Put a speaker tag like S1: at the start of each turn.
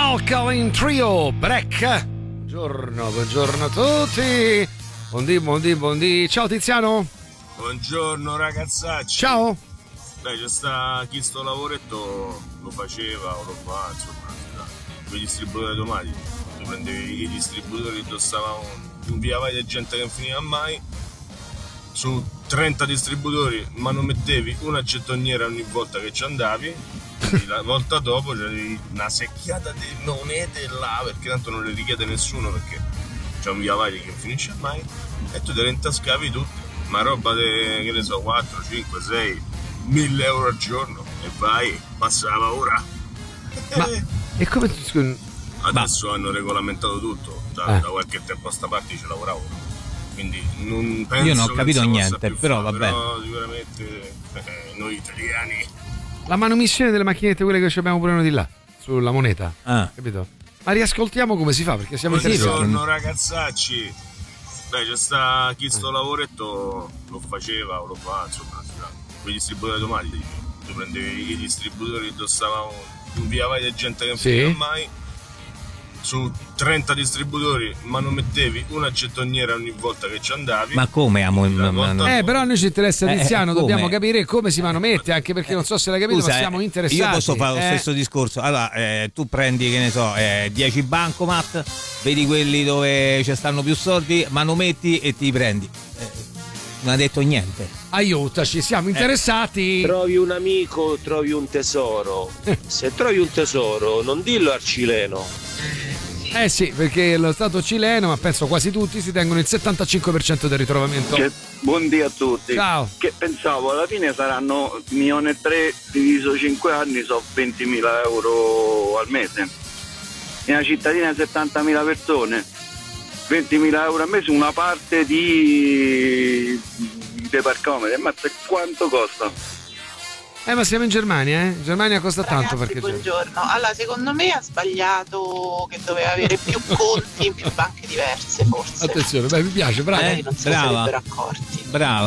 S1: Alkaline Trio, Break. Buongiorno a tutti. Buondì. Ciao Tiziano.
S2: Buongiorno ragazzacci.
S1: Ciao.
S2: Beh, c'è sta chi sto lavoretto lo faceva o lo fa, insomma, con i distributori automatici. Tu prendevi i distributori, indossava un via vai di gente che non finiva mai. Su 30 distributori manomettevi una gettoniera ogni volta che ci andavi. La volta dopo c'avevi una secchiata di monete là, perché tanto non le richiede nessuno, perché c'è un via vai che non finisce mai, e tu te le intascavi tutte, ma roba che ne so, 4, 5, 6, 1000 euro al giorno, e vai, passava ora.
S1: Ma e come
S2: adesso hanno regolamentato tutto, da qualche tempo a sta parte ci lavoravo, quindi non penso.
S3: Io non ho capito niente, però vabbè.
S2: Però sicuramente noi italiani.
S1: La manomissione delle macchinette, quelle che abbiamo pure noi di là, sulla moneta, capito? Ma riascoltiamo come si fa, perché siamo interessati.
S2: Buongiorno ragazzacci. Beh, c'è sta chi sto lavoretto lo faceva o lo fa, insomma, con i distributori automatici. Tu prendevi i distributori, indossava un via vai di gente che non finiva mai. Su 30 distributori manomettevi una gettoniera ogni volta che ci andavi.
S3: Ma come
S1: però a noi ci interessa Tiziano,
S3: come?
S1: dobbiamo capire come si manomette, anche perché non so se l'hai capito,
S3: Scusa,
S1: ma siamo interessati.
S3: Io posso fare lo stesso discorso. Allora, tu prendi, che ne so, 10 bancomat, vedi quelli dove ci stanno più soldi, manometti e ti prendi. Non ha detto niente.
S1: Aiutaci, siamo interessati.
S4: Trovi un amico, trovi un tesoro. Se trovi un tesoro, non dillo al cileno.
S1: Sì, perché lo Stato cileno, ma penso quasi tutti, si tengono il 75% del ritrovamento.
S5: Buondì a tutti.
S1: Ciao.
S5: Che pensavo alla fine saranno 1.300.000 diviso 5 anni, so 20.000 euro al mese. In una cittadina di 70.000 persone, 20.000 euro al mese, una parte di parcometri. Ma quanto costa?
S1: Ma siamo in Germania, In Germania costa tanto.
S6: Ragazzi,
S1: perché
S6: buongiorno. Allora, secondo me ha sbagliato che doveva avere più conti in più banche diverse, forse.
S1: Attenzione, mi piace, brava.
S6: Magari non se ne sarebbero accorti.
S3: Brava.